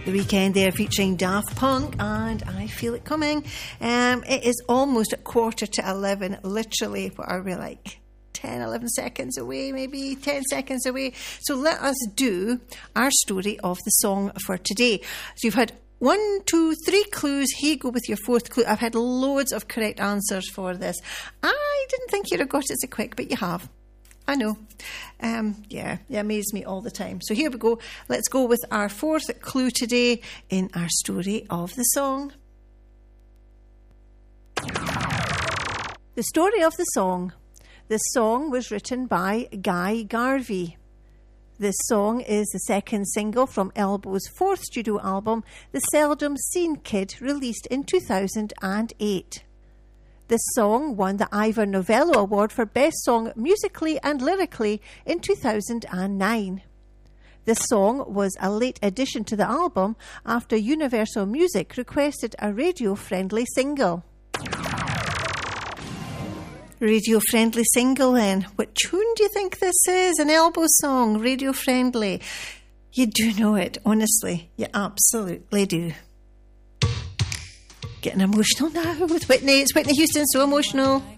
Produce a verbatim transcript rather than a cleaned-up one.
The Weekend there featuring Daft Punk and I Feel It Coming. Um, it is almost at quarter to eleven, literally, what are we like? ten, eleven seconds away, maybe ten seconds away. So let us do our story of the song for today. So you've had one, two, three clues. Here you go with your fourth clue. I've had loads of correct answers for this. I didn't think you'd have got it so quick, but you have. I know. Um, yeah, you amaze me all the time. So here we go. Let's go with our fourth clue today in our story of the song. The story of the song. The song was written by Guy Garvey. This song is the second single from Elbow's fourth studio album, The Seldom Seen Kid, released in two thousand eight. This song won the Ivor Novello Award for Best Song Musically and Lyrically in two thousand nine. This song was a late addition to the album after Universal Music requested a radio-friendly single. Radio-friendly single then. What tune do you think this is? An Elbow song, radio-friendly. You do know it, honestly. You absolutely do. Getting emotional now with Whitney. It's Whitney Houston, So Emotional.